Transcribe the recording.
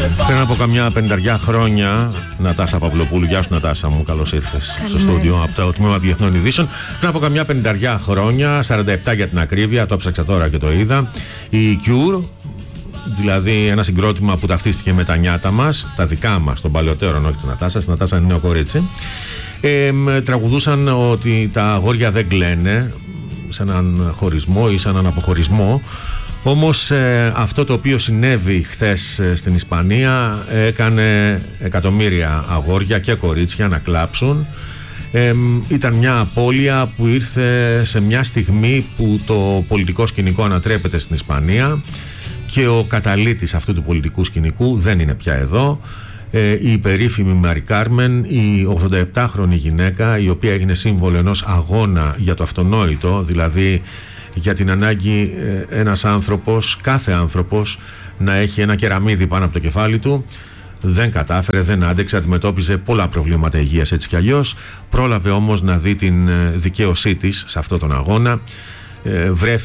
Πριν από καμιά 50 χρόνια, Νατάσα Παυλοπούλου, γεια σου Νατάσα μου, καλώς ήρθες στο στούντιο από το Τμήμα Διεθνών Ειδήσεων. Πριν από καμιά 50 χρόνια, 47 για την ακρίβεια, το ψάξα τώρα και το είδα, η Cure, δηλαδή ένα συγκρότημα που ταυτίστηκε με τα νιάτα μας, τα δικά μας, των παλαιότερων, όχι της Νατάσας. Η Νατάσα είναι νέο κορίτσι. Τραγουδούσαν ότι τα αγόρια δεν κλαίνε σε έναν χωρισμό ή σε έναν αποχωρισμό. Όμως αυτό το οποίο συνέβη χθες στην Ισπανία έκανε εκατομμύρια αγόρια και κορίτσια να κλάψουν. Ήταν μια απώλεια που ήρθε σε μια στιγμή που το πολιτικό σκηνικό ανατρέπεται στην Ισπανία και ο καταλύτης αυτού του πολιτικού σκηνικού δεν είναι πια εδώ. Η περίφημη Μαρι Κάρμεν, η 87χρονη γυναίκα, η οποία έγινε σύμβολο ενός αγώνα για το αυτονόητο, δηλαδή για την ανάγκη ένας άνθρωπος, κάθε άνθρωπος, να έχει ένα κεραμίδι πάνω από το κεφάλι του. Δεν κατάφερε, δεν άντεξε, αντιμετώπιζε πολλά προβλήματα υγείας έτσι κι αλλιώς. Πρόλαβε όμως να δει την δικαίωσή της σε αυτόν τον αγώνα. Βρέθηκε